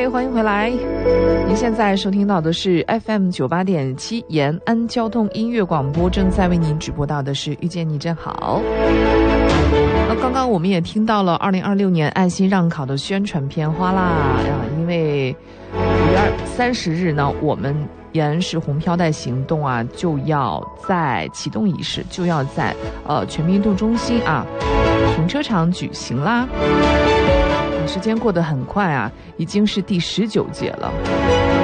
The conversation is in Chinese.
嗨，欢迎回来！您现在收听到的是 FM98.7延安交通音乐广播，正在为您直播到的是遇见你真好。刚刚我们也听到了2026年爱心让考的宣传片花啦，因为5月30日呢，我们延安市红飘带行动啊，就要在启动仪式，就要在全民运动中心啊停车场举行啦。时间过得很快啊，已经是第19届了。